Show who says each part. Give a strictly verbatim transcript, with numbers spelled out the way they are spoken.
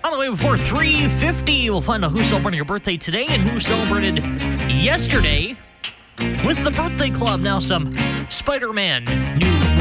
Speaker 1: On the way before three fifty, we'll find out who's celebrating your birthday today and who celebrated yesterday with the Birthday Club. Now some Spider-Man new